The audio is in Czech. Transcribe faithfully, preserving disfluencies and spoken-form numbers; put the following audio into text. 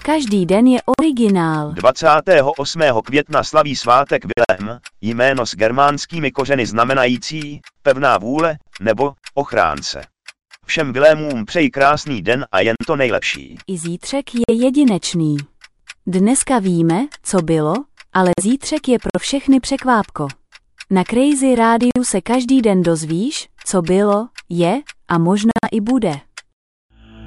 Každý den je originál. dvacátého osmého května slaví svátek Vilém, jméno s germánskými kořeny znamenající pevná vůle nebo ochránce. Všem Vilémům přeji krásný den a jen to nejlepší. I zítřek je jedinečný. Dneska víme, co bylo, ale zítřek je pro všechny překvápko. Na Crazy Rádiu se každý den dozvíš, co bylo, je a možná i bude.